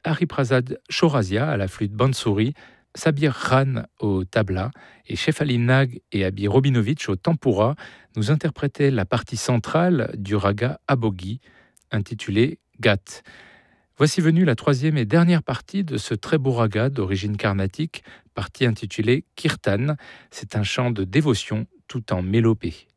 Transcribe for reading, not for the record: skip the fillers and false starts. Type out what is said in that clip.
Hariprasad Chaurasia à la flûte bansuri, Sabir Khan au tabla et Shefali Nag et Abi Robinovitch au tempura nous interprétaient la partie centrale du raga abogi intitulé Gat. Voici venue la troisième et dernière partie de ce très beau raga d'origine carnatique, partie intitulée Kirtan. C'est un chant de dévotion tout en mélopée.